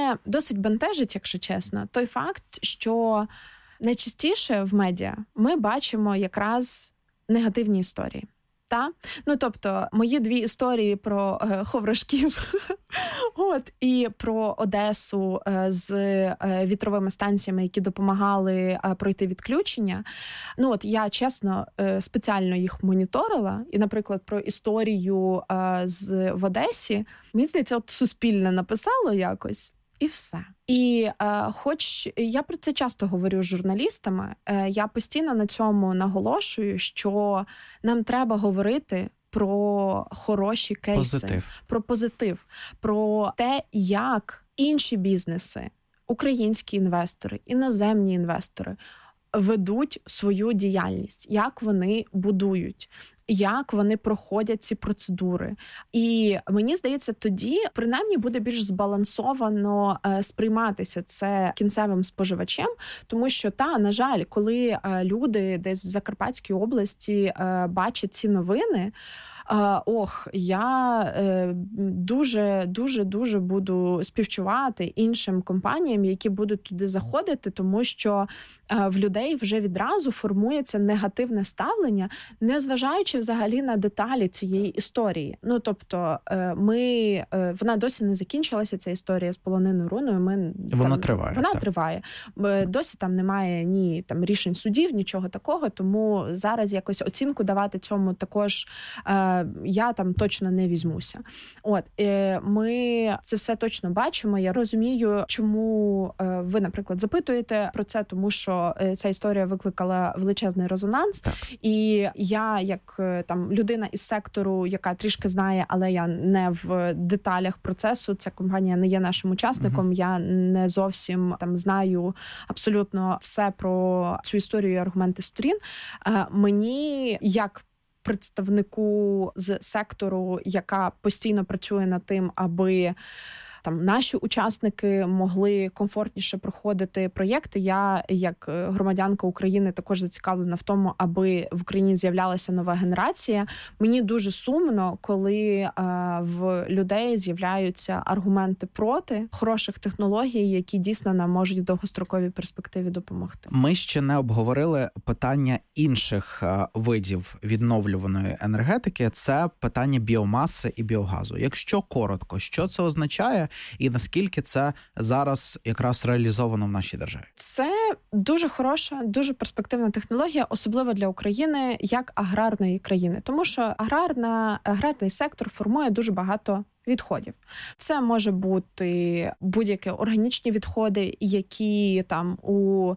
Мене досить бентежить, якщо чесно, той факт, що найчастіше в медіа ми бачимо якраз негативні історії. Тобто, мої 2 історії про ховрашків і про Одесу з вітровими станціями, які допомагали пройти відключення. Я, чесно, спеціально їх моніторила. І, наприклад, про історію в Одесі, мені здається, Суспільне написало якось. І все. І хоч я про це часто говорю з журналістами, я постійно на цьому наголошую, що нам треба говорити про хороші кейси, про позитив, про те, як інші бізнеси, українські інвестори, іноземні інвестори ведуть свою діяльність, як вони будують, як вони проходять ці процедури. І мені здається, тоді, принаймні, буде більш збалансовано сприйматися це кінцевим споживачем, тому що, на жаль, коли люди десь в Закарпатській області бачать ці новини, я дуже буду співчувати іншим компаніям, які будуть туди заходити, тому що в людей вже відразу формується негативне ставлення, незважаючи взагалі на деталі цієї історії. Вона досі не закінчилася, ця історія з полониною Руною. Вона триває. Вона триває. Досі там немає ні рішень судів, нічого такого, тому зараз якось оцінку давати цьому також я там точно не візьмуся. Ми це все точно бачимо. Я розумію, чому ви, наприклад, запитуєте про це, тому що ця історія викликала величезний резонанс. Так. І я, як людина із сектору, яка трішки знає, але я не в деталях процесу, ця компанія не є нашим учасником, я не зовсім знаю абсолютно все про цю історію і аргументи сторін. Мені, як представнику з сектору, яка постійно працює над тим, аби наші учасники могли комфортніше проходити проєкти. Я, як громадянка України, також зацікавлена в тому, аби в Україні з'являлася нова генерація. Мені дуже сумно, коли в людей з'являються аргументи проти хороших технологій, які дійсно нам можуть в довгостроковій перспективі допомогти. Ми ще не обговорили питання інших видів відновлюваної енергетики. Це питання біомаси і біогазу. Якщо коротко, що це означає? І наскільки це зараз якраз реалізовано в нашій державі? Це дуже хороша, дуже перспективна технологія, особливо для України, як аграрної країни. Тому що аграрний сектор формує дуже багато відходів. Це може бути будь-які органічні відходи, які у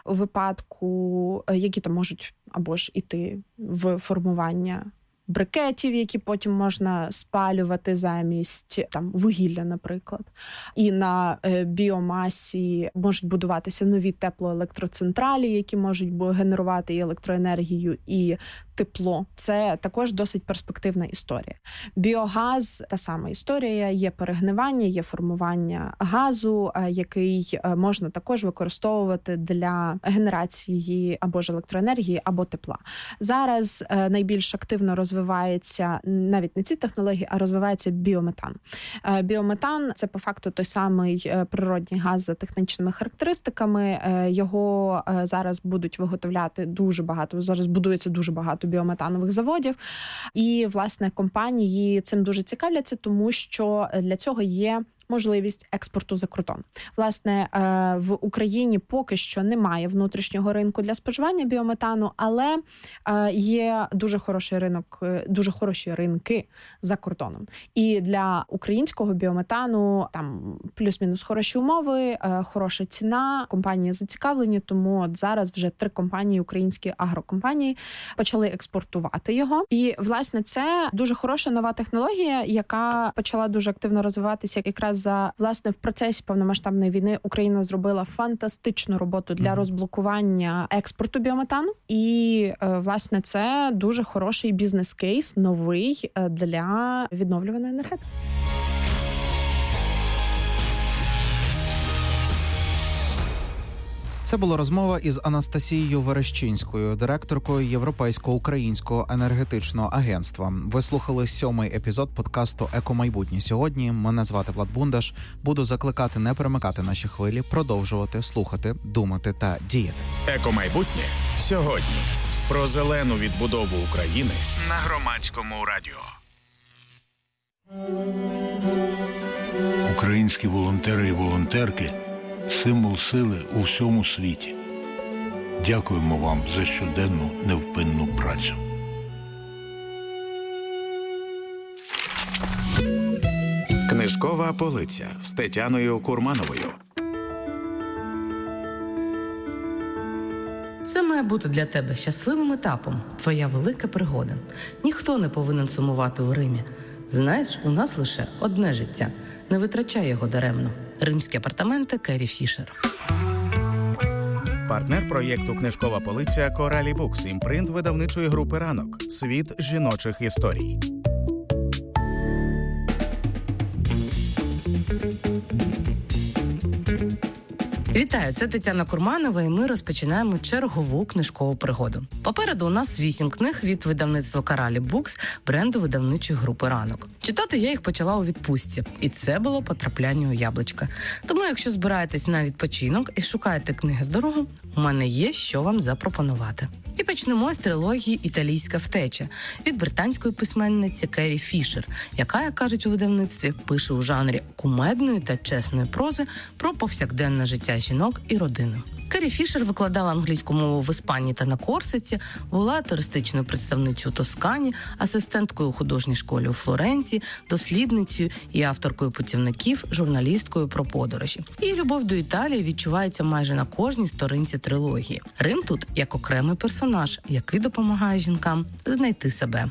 випадку, які можуть або ж іти в формування брикетів, які потім можна спалювати замість вугілля, наприклад. І на біомасі можуть будуватися нові теплоелектроцентралі, які можуть генерувати і електроенергію, і тепло. Це також досить перспективна історія. Біогаз – та сама історія. Є перегнивання, є формування газу, який можна також використовувати для генерації або ж електроенергії, або тепла. Зараз найбільш активно розвивається навіть не ці технології, а розвивається біометан. Біометан – це по факту той самий природній газ за технічними характеристиками. Його зараз будуть виготовляти дуже багато, зараз будується дуже багато біометанових заводів. І, власне, компанії цим дуже цікавляться, тому що для цього є можливість експорту за кордон. Власне, в Україні поки що немає внутрішнього ринку для споживання біометану, але є дуже хороший ринок, дуже хороші ринки за кордоном. І для українського біометану там плюс-мінус хороші умови, хороша ціна, компанії зацікавлені, тому от зараз вже 3 компанії, українські агрокомпанії, почали експортувати його. І, власне, це дуже хороша нова технологія, яка почала дуже активно розвиватися якраз власне, в процесі повномасштабної війни. Україна зробила фантастичну роботу для розблокування експорту біометану. І, власне, це дуже хороший бізнес-кейс, новий для відновлюваної енергетики. Це була розмова із Анастасією Верещинською, директоркою Європейського українського енергетичного агентства. Ви слухали 7-й епізод подкасту «Екомайбутнє». Сьогодні мене звати Влад Бундаш. Буду закликати не перемикати наші хвилі, продовжувати слухати, думати та діяти. «Екомайбутнє» сьогодні. Про зелену відбудову України на Громадському радіо. Українські волонтери і волонтерки – символ сили у всьому світі. Дякуємо вам за щоденну невпинну працю. Книжкова полиця з Тетяною Курмановою. Це має бути для тебе щасливим етапом, твоя велика пригода. Ніхто не повинен сумувати у Римі. Знаєш, у нас лише одне життя. Не витрачай його даремно. Римські апартаменти Керрі Фішер. Партнер проєкту «Книжкова полиця» Коралі Букс, імпринт видавничої групи «Ранок». Світ жіночих історій. Вітаю, це Тетяна Курманова, і ми розпочинаємо чергову книжкову пригоду. Попереду у нас 8 книг від видавництва Коралі Букс, бренду видавничої групи «Ранок». Читати я їх почала у відпустці, і це було потрапляння у яблучка. Тому, якщо збираєтесь на відпочинок і шукаєте книги в дорогу, у мене є що вам запропонувати. І почнемо з трилогії «Італійська втеча» від британської письменниці Керрі Фішер, яка, як кажуть у видавництві, пише у жанрі кумедної та чесної прози про повсякденне життя жінок і родини. Керрі Фішер викладала англійську мову в Іспанії та на Корсиці, була туристичною представницею у Тоскані, асистенткою у художній школі у Флоренції, дослідницею і авторкою путівників, журналісткою про подорожі. Її любов до Італії відчувається майже на кожній сторінці трилогії. Рим тут як окремий персонаж, який допомагає жінкам знайти себе.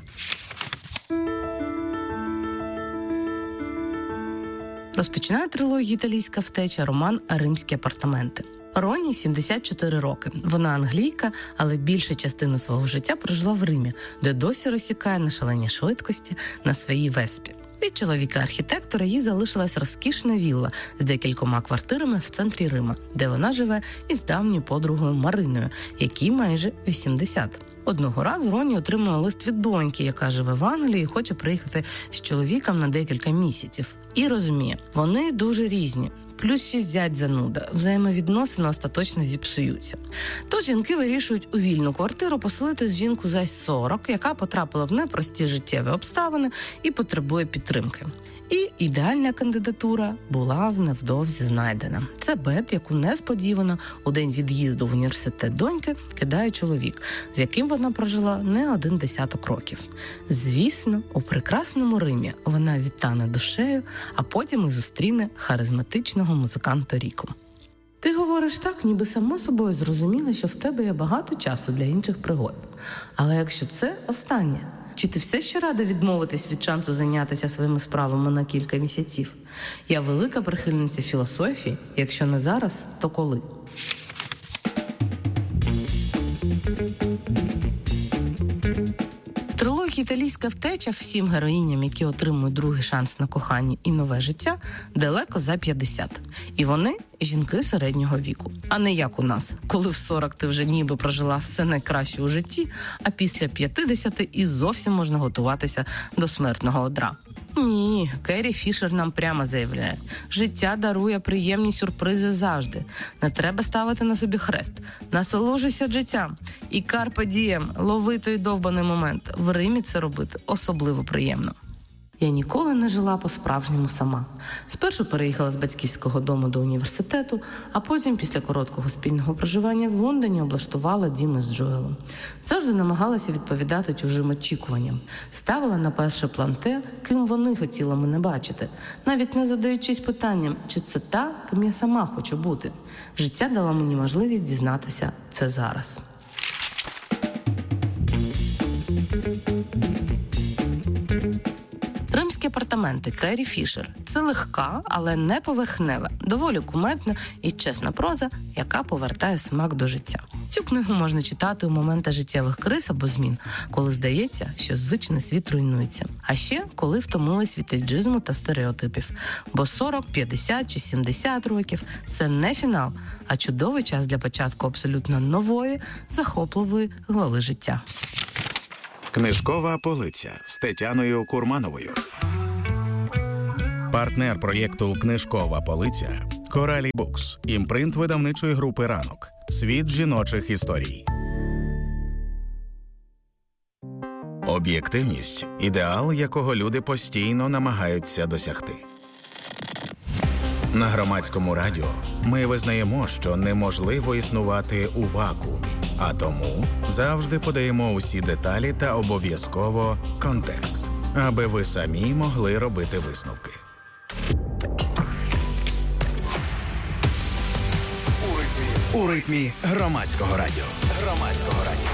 Розпочинає трилогію «Італійська втеча» роман «Римські апартаменти». Роні 74 роки. Вона англійка, але більшу частину свого життя прожила в Римі, де досі розсікає на шаленій швидкості на своїй веспі. Від чоловіка-архітектора їй залишилась розкішна вілла з декількома квартирами в центрі Рима, де вона живе із давньою подругою Мариною, якій майже 80. Одного разу Роні отримує лист від доньки, яка живе в Англії і хоче приїхати з чоловіком на декілька місяців. І розуміє, вони дуже різні. Плюс ще зять зануда, взаємовідносини остаточно зіпсуються. Тож жінки вирішують у вільну квартиру поселити жінку за 40, яка потрапила в непрості життєві обставини і потребує підтримки. І ідеальна кандидатура була невдовзі знайдена. Це Бет, яку несподівано у день від'їзду в університет доньки кидає чоловік, з яким вона прожила не 10 років. Звісно, у прекрасному Римі вона відтане душею, а потім і зустріне харизматичного музиканта Ріко. Ти говориш так, ніби само собою зрозуміла, що в тебе є багато часу для інших пригод. Але якщо це останнє, чи ти все ще рада відмовитись від шансу зайнятися своїми справами на кілька місяців? Я велика прихильниця філософії, якщо не зараз, то коли? Трилогія «Італійська втеча» всім героїням, які отримують другий шанс на кохання і нове життя, далеко за 50. І вони – жінки середнього віку. А не як у нас, коли в 40 ти вже ніби прожила все найкраще у житті, а після 50 і зовсім можна готуватися до смертного одра. Ні, Керрі Фішер нам прямо заявляє. Життя дарує приємні сюрпризи завжди. Не треба ставити на собі хрест. Насолоджуйся життям. І карпе дієм, лови той довбаний момент. В Римі це робити особливо приємно. Я ніколи не жила по-справжньому сама. Спершу переїхала з батьківського дому до університету, а потім, після короткого спільного проживання в Лондоні, облаштувала дім із Джоелом. Завжди намагалася відповідати чужим очікуванням. Ставила на перший план те, ким вони хотіли мене бачити, навіть не задаючись питанням, чи це та, ким я сама хочу бути. Життя дало мені можливість дізнатися це зараз. «Римські апартаменти» Керрі Фішер. Це легка, але не поверхнева, доволі кумедна і чесна проза, яка повертає смак до життя. Цю книгу можна читати у моменти життєвих криз або змін, коли здається, що звичний світ руйнується. А ще, коли втомились від ейджизму та стереотипів. Бо 40, 50 чи 70 років – це не фінал, а чудовий час для початку абсолютно нової, захопливої глави життя. Книжкова полиця з Тетяною Курмановою. Партнер проєкту «Книжкова полиця» – Коралі Букс, імпринт видавничої групи «Ранок». Світ жіночих історій. Об'єктивність – ідеал, якого люди постійно намагаються досягти. На Громадському радіо ми визнаємо, що неможливо існувати у вакуумі, а тому завжди подаємо усі деталі та обов'язково контекст, аби ви самі могли робити висновки. У ритмі Громадського радіо. Громадського радіо.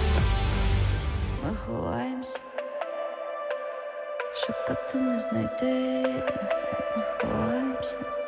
Ми ховаємося, шукати не знайти. Ми ховаємося.